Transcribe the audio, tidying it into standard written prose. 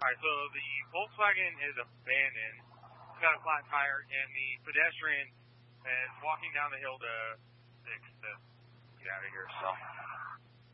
right, so the Volkswagen is abandoned. It's got a flat tire, and the pedestrian is walking down the hill to fix this. Get out of here. So